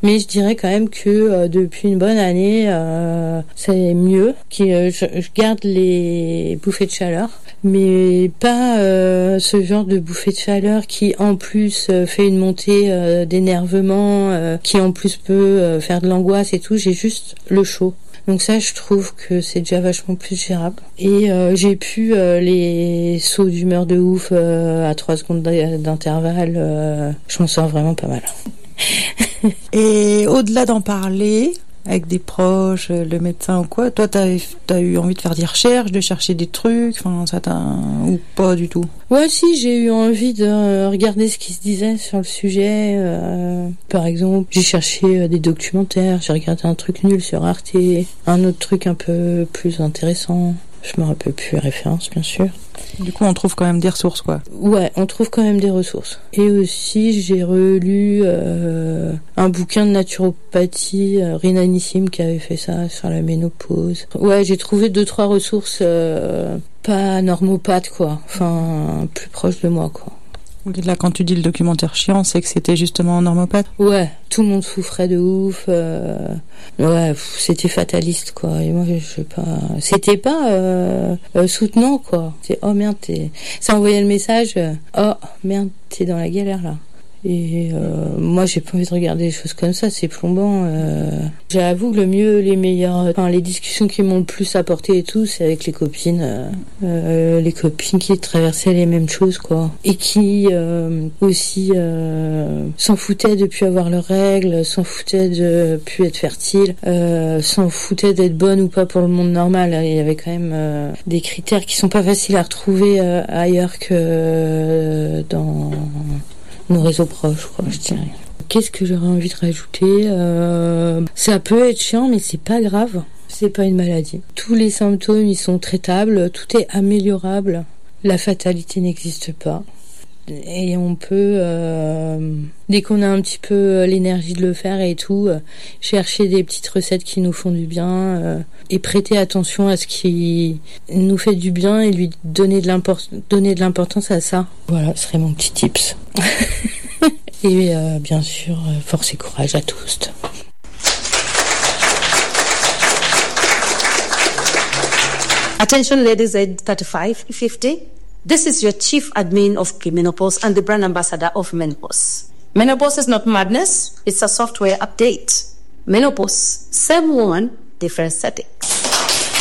Mais je dirais quand même que depuis une bonne année, c'est mieux. Je garde les bouffées de chaleur, mais pas ce genre de bouffée de chaleur qui en plus fait une montée d'énervement, qui en plus peut faire de l'angoisse et tout. J'ai juste le chaud. Donc ça, je trouve que c'est déjà vachement plus gérable. Et j'ai pu les sauts d'humeur de ouf à 3 secondes d'intervalle. Je m'en sors vraiment pas mal. Et au-delà d'en parler avec des proches, le médecin ou quoi, toi t'as eu envie de faire des recherches, de chercher des trucs, enfin ça t'a ou pas du tout? Ouais, si, j'ai eu envie de regarder ce qui se disait sur le sujet. Par exemple, j'ai cherché des documentaires, j'ai regardé un truc nul sur Arte, un autre truc un peu plus intéressant. Je me rappelle plus les références, bien sûr. Du coup, on trouve quand même des ressources, quoi. Ouais, on trouve quand même des ressources. Et aussi, j'ai relu un bouquin de naturopathie, Rina Nissim, qui avait fait ça sur la ménopause. Ouais, j'ai trouvé 2-3 ressources pas normopathes, quoi. Enfin, plus proches de moi, quoi. Là, quand tu dis le documentaire chiant, c'est que c'était justement normopathe? Ouais, tout le monde souffrait de ouf. Ouais, c'était fataliste, quoi. Et moi, je sais pas... C'était pas soutenant, quoi. C'est, oh merde, ça envoyait le message, oh merde, t'es dans la galère, là. Et moi, j'ai pas envie de regarder des choses comme ça, c'est plombant. J'avoue que le mieux, les discussions qui m'ont le plus apporté et tout, c'est avec les copines qui traversaient les mêmes choses, quoi. Et qui aussi s'en foutaient de plus avoir leurs règles, s'en foutaient de plus être fertile, s'en foutaient d'être bonne ou pas pour le monde normal. Il y avait quand même des critères qui sont pas faciles à retrouver ailleurs que dans nos réseaux proches, quoi, je dirais. Qu'est-ce que j'aurais envie de rajouter? Ça peut être chiant, mais c'est pas grave. C'est pas une maladie. Tous les symptômes, ils sont traitables. Tout est améliorable. La fatalité n'existe pas. Et on peut, dès qu'on a un petit peu l'énergie de le faire et tout, chercher des petites recettes qui nous font du bien et prêter attention à ce qui nous fait du bien et lui donner de l'importance à ça. Voilà, ce serait mon petit tips. Et bien sûr, force et courage à tous. Attention ladies aged 35-50. This is your chief admin of Menopause and the brand ambassador of Menopause. Menopause is not madness, it's a software update. Menopause, same woman, different setting.